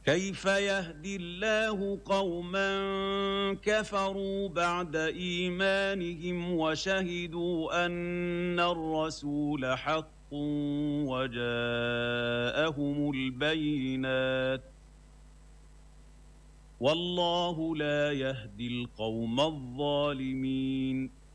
كيف يهدي الله قوما كفروا بعد إيمانهم وشهدوا أن الرسول حق وجاءهم البينات والله لا يهدي القوم الظالمين.